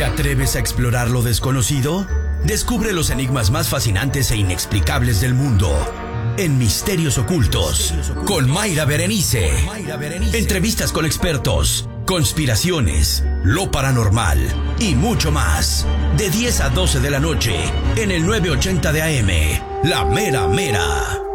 ¿Te atreves a explorar lo desconocido? Descubre los enigmas más fascinantes e inexplicables del mundo en Misterios Ocultos con Mayra Berenice. Entrevistas con expertos, conspiraciones, lo paranormal y mucho más. De 10 a 12 de la noche en el 980 de AM, La Mera Mera.